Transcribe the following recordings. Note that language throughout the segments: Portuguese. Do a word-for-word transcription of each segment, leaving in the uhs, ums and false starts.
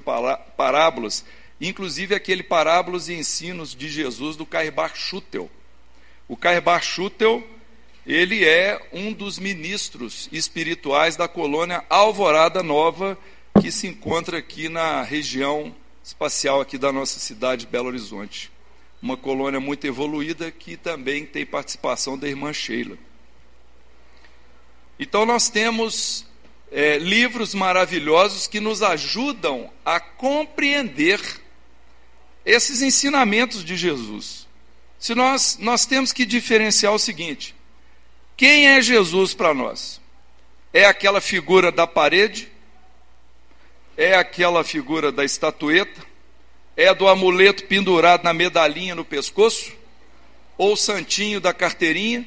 parábolas, inclusive aquele parábolas e ensinos de Jesus do Cairbar Schutel. O Cairbar Schutel, ele é um dos ministros espirituais da colônia Alvorada Nova, que se encontra aqui na região espacial aqui da nossa cidade, Belo Horizonte. Uma colônia muito evoluída que também tem participação da irmã Sheila. Então nós temos é, livros maravilhosos que nos ajudam a compreender esses ensinamentos de Jesus. Se nós, nós temos que diferenciar o seguinte: quem é Jesus para nós? É aquela figura da parede? É aquela figura da estatueta? É do amuleto pendurado na medalhinha no pescoço? Ou o santinho da carteirinha?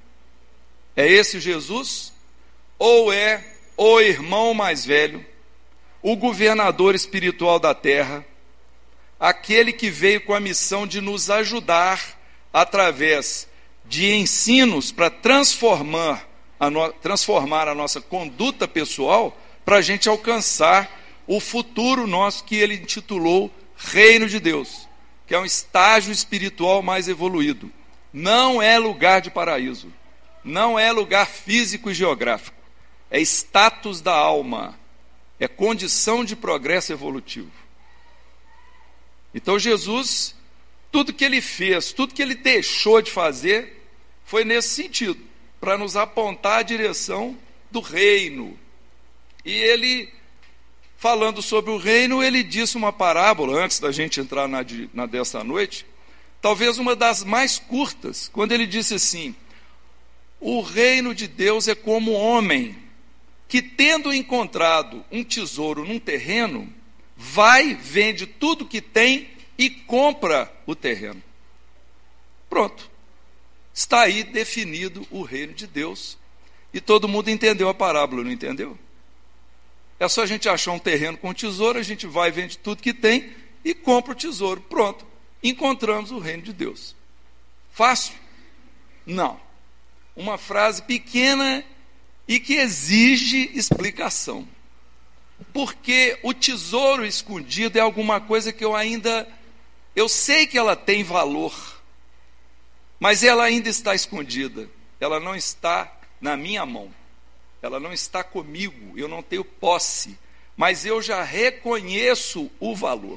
É esse Jesus? Ou é o irmão mais velho, o governador espiritual da terra, aquele que veio com a missão de nos ajudar através de ensinos para transformar a, no, transformar a nossa conduta pessoal, para a gente alcançar o futuro nosso que ele intitulou Reino de Deus, que é um estágio espiritual mais evoluído. Não é lugar de paraíso, não é lugar físico e geográfico, é status da alma, é condição de progresso evolutivo. Então Jesus, tudo que ele fez, tudo que ele deixou de fazer, foi nesse sentido, para nos apontar a direção do reino. E ele, falando sobre o reino, ele disse uma parábola, antes da gente entrar na, na desta noite, talvez uma das mais curtas, quando ele disse assim: o reino de Deus é como um homem que, tendo encontrado um tesouro num terreno, vai, vende tudo que tem e compra o terreno. Pronto. Está aí definido o reino de Deus. E todo mundo entendeu a parábola, não entendeu? É só a gente achar um terreno com tesouro, a gente vai, vende tudo que tem e compra o tesouro. Pronto. Encontramos o reino de Deus. Fácil? Não. Uma frase pequena e que exige explicação. Porque o tesouro escondido é alguma coisa que eu ainda, eu sei que ela tem valor, mas ela ainda está escondida, ela não está na minha mão, ela não está comigo, eu não tenho posse, mas eu já reconheço o valor.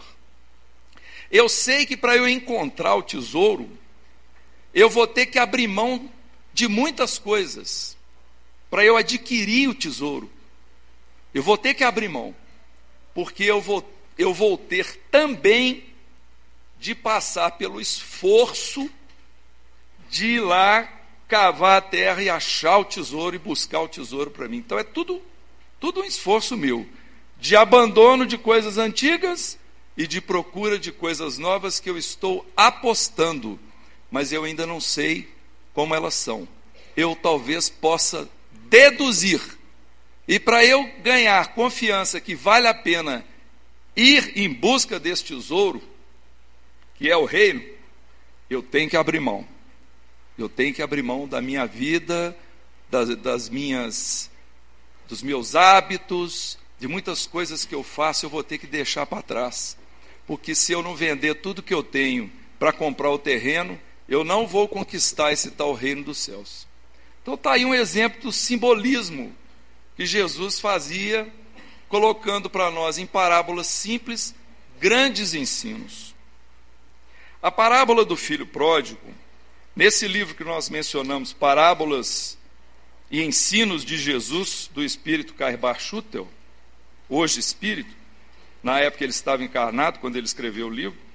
Eu sei que para eu encontrar o tesouro, eu vou ter que abrir mão de muitas coisas, para eu adquirir o tesouro. Eu vou ter que abrir mão, porque eu vou, eu vou ter também de passar pelo esforço de ir lá, cavar a terra e achar o tesouro e buscar o tesouro para mim. Então é tudo, tudo um esforço meu, de abandono de coisas antigas e de procura de coisas novas que eu estou apostando, mas eu ainda não sei como elas são. Eu talvez possa deduzir. E para eu ganhar confiança que vale a pena ir em busca desse tesouro, que é o reino, eu tenho que abrir mão. Eu tenho que abrir mão da minha vida, das, das minhas, dos meus hábitos, de muitas coisas que eu faço, eu vou ter que deixar para trás. Porque se eu não vender tudo que eu tenho para comprar o terreno, eu não vou conquistar esse tal reino dos céus. Então está aí um exemplo do simbolismo que Jesus fazia, colocando para nós em parábolas simples, grandes ensinos. A parábola do filho pródigo, nesse livro que nós mencionamos, Parábolas e Ensinos de Jesus, do espírito Cairbar Schutel, hoje espírito, na época ele estava encarnado, quando ele escreveu o livro,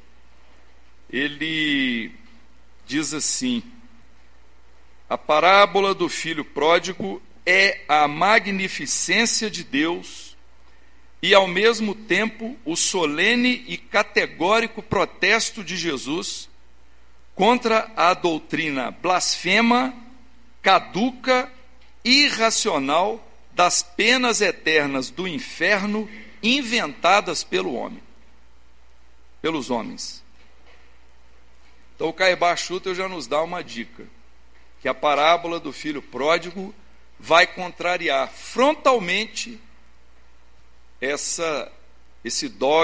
ele diz assim: a parábola do filho pródigo é a magnificência de Deus e, ao mesmo tempo, o solene e categórico protesto de Jesus contra a doutrina blasfema, caduca e irracional das penas eternas do inferno inventadas pelo homem, pelos homens. Então o Cairbar Schutel já nos dá uma dica, que a parábola do filho pródigo vai contrariar frontalmente essa, esse dogma